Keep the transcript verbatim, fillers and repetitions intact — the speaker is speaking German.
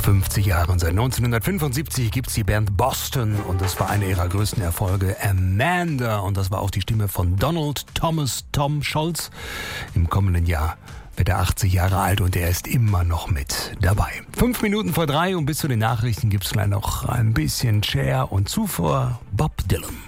fünfzig Jahre und seit neunzehnhundertfünfundsiebzig gibt es die Band Boston und das war einer ihrer größten Erfolge, Amanda. Und das war auch die Stimme von Donald Thomas Tom Scholz. Im kommenden Jahr wird er achtzig Jahre alt und er ist immer noch mit dabei. Fünf Minuten vor drei und bis zu den Nachrichten gibt es gleich noch ein bisschen Cher und zuvor Bob Dylan.